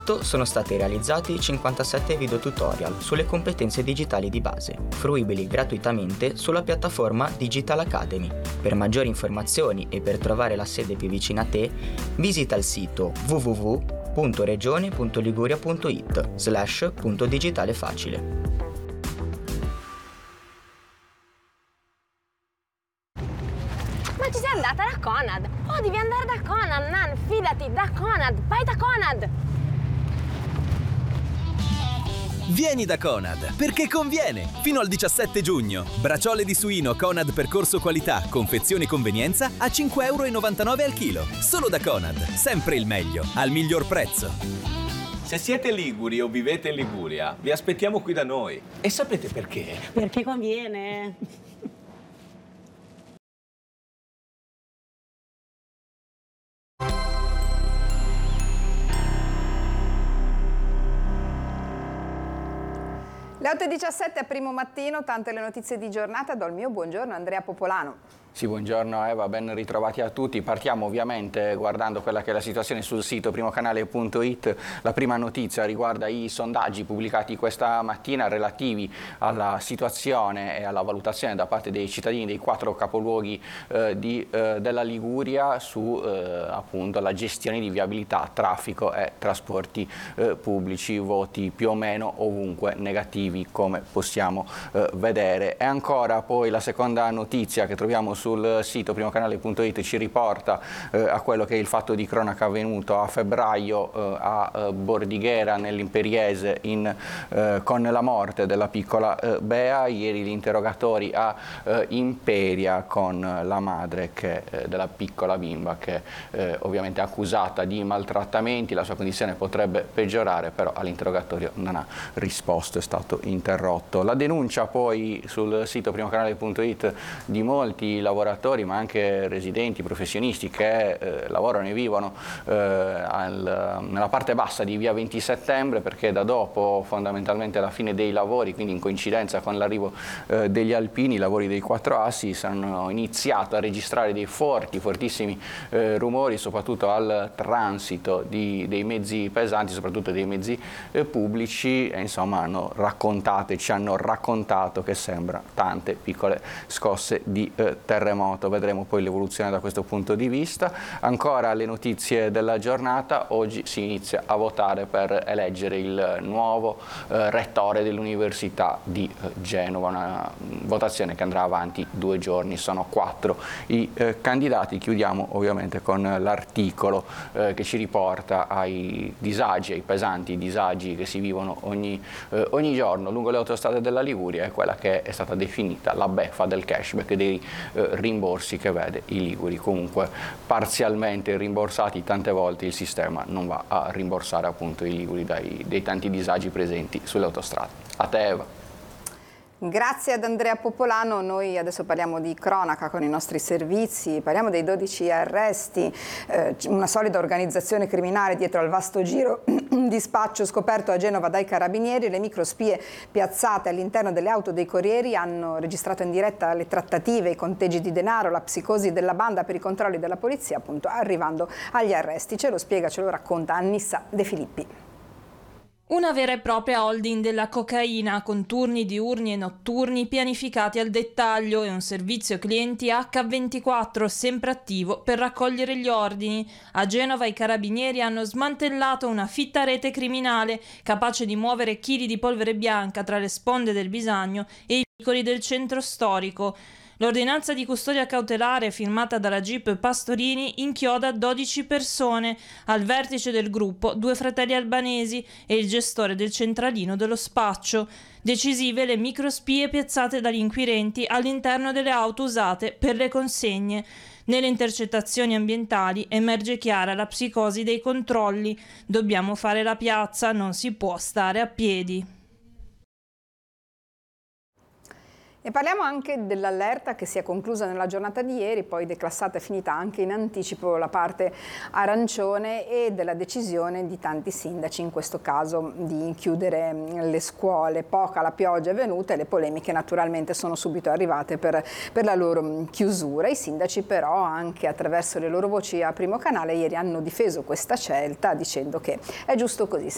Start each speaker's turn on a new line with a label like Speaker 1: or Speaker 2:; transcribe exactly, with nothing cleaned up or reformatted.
Speaker 1: Sono stati realizzati cinquantasette video tutorial sulle competenze digitali di base, fruibili gratuitamente sulla piattaforma Digital Academy. Per maggiori informazioni e per trovare la sede più vicina a te, visita il sito w w w punto regione punto liguria punto i t slash punto digitale facile.
Speaker 2: Ma ci sei andata da Conad? Oh, devi andare da Conad, Nan, fidati, da Conad, vai da Conad!
Speaker 3: Vieni da Conad, perché conviene! Fino al diciassette giugno. Braciole di suino Conad percorso qualità, confezione e convenienza a cinque virgola novantanove euro al chilo. Solo da Conad, sempre il meglio, al miglior prezzo.
Speaker 4: Se siete liguri o vivete in Liguria, vi aspettiamo qui da noi. E sapete perché?
Speaker 5: Perché conviene.
Speaker 6: Le otto e diciassette a Primo Mattino, tante le notizie di giornata, do il mio buongiorno Andrea Popolano.
Speaker 7: Sì, buongiorno Eva, ben ritrovati a tutti. Partiamo ovviamente guardando quella che è la situazione sul sito primocanale punto i t. La prima notizia riguarda i sondaggi pubblicati questa mattina relativi alla situazione e alla valutazione da parte dei cittadini dei quattro capoluoghi eh, di, eh, della Liguria su eh, appunto la gestione di viabilità, traffico e trasporti eh, pubblici, voti più o meno ovunque negativi come possiamo eh, vedere. E ancora poi la seconda notizia che troviamo sul sito primocanale punto i t ci riporta eh, a quello che è il fatto di cronaca avvenuto a febbraio eh, a eh, Bordighera nell'Imperiese in, eh, con la morte della piccola eh, Bea. Ieri gli interrogatori a eh, Imperia con la madre che, eh, della piccola bimba che eh, ovviamente è accusata di maltrattamenti, la sua condizione potrebbe peggiorare, però all'interrogatorio non ha risposto, è stato interrotto. La denuncia poi sul sito primocanale punto i t di molti lavoratori ma anche residenti, professionisti che eh, lavorano e vivono eh, al, nella parte bassa di via venti settembre, perché da dopo fondamentalmente la fine dei lavori, quindi in coincidenza con l'arrivo eh, degli alpini, i lavori dei quattro assi, hanno iniziato a registrare dei forti, fortissimi eh, rumori soprattutto al transito di, dei mezzi pesanti, soprattutto dei mezzi eh, pubblici, e insomma hanno raccontato e ci hanno raccontato che sembra tante piccole scosse di eh, terremoto. Vedremo poi l'evoluzione da questo punto di vista. Ancora le notizie della giornata: oggi si inizia a votare per eleggere il nuovo eh, rettore dell'Università di eh, Genova, una votazione che andrà avanti due giorni, sono quattro i eh, candidati. Chiudiamo ovviamente con l'articolo eh, che ci riporta ai disagi, ai pesanti disagi che si vivono ogni, eh, ogni giorno lungo le autostrade della Liguria, è quella che è stata definita la beffa del cashback, dei eh, rimborsi che vede i liguri comunque parzialmente rimborsati. Tante volte il sistema non va a rimborsare appunto i liguri dai, dei tanti disagi presenti sulle autostrade. A te Eva.
Speaker 6: Grazie ad Andrea Popolano. Noi adesso parliamo di cronaca con i nostri servizi, parliamo dei dodici arresti, eh, una solida organizzazione criminale dietro al vasto giro di spaccio scoperto a Genova dai carabinieri. Le microspie piazzate all'interno delle auto dei corrieri hanno registrato in diretta le trattative, i conteggi di denaro, la psicosi della banda per i controlli della polizia, appunto arrivando agli arresti. Ce lo spiega, ce lo racconta Annissa De Filippi.
Speaker 8: Una vera e propria holding della cocaina, con turni diurni e notturni pianificati al dettaglio, e un servizio clienti acca ventiquattro sempre attivo per raccogliere gli ordini. A Genova i carabinieri hanno smantellato una fitta rete criminale capace di muovere chili di polvere bianca tra le sponde del Bisagno e i vicoli del centro storico. L'ordinanza di custodia cautelare firmata dalla G I P Pastorini inchioda dodici persone, al vertice del gruppo due fratelli albanesi e il gestore del centralino dello spaccio. Decisive le microspie piazzate dagli inquirenti all'interno delle auto usate per le consegne. Nelle intercettazioni ambientali emerge chiara la psicosi dei controlli. Dobbiamo fare la piazza, non si può stare a piedi.
Speaker 6: E parliamo anche dell'allerta che si è conclusa nella giornata di ieri, poi declassata e finita anche in anticipo la parte arancione, e della decisione di tanti sindaci, in questo caso, di chiudere le scuole. Poca la pioggia è venuta e le polemiche naturalmente sono subito arrivate per, per la loro chiusura. I sindaci però, anche attraverso le loro voci a Primo Canale, ieri hanno difeso questa scelta dicendo che è giusto così.